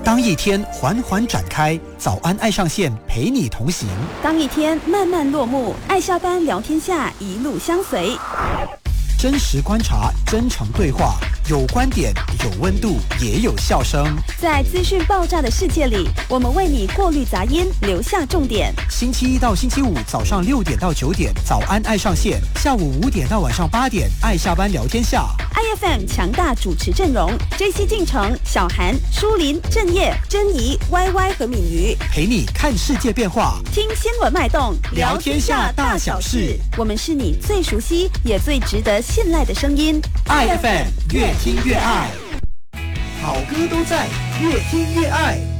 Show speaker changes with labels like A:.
A: 当一天缓缓展开，早安爱上线陪你同行；
B: 当一天慢慢落幕，爱下班聊天下一路相随。
A: 真实观察，真诚对话，有观点，有温度，也有笑声。
B: 在资讯爆炸的世界里，我们为你过滤杂音，留下重点。
A: 星期一到星期五早上6点到9点，早安爱上线；下午5点到晚上8点，爱下班聊天下。
B: IFM 强大主持阵容 ：JC 进城、小韩、舒林、郑业、珍妮、YY 和敏瑜，
A: 陪你看世界变化，
B: 听新闻脉动，
A: 聊天下大小事。
B: 我们是你最熟悉也最值得信赖的声音。
A: IFM 越听越爱，好歌都在，越听越爱。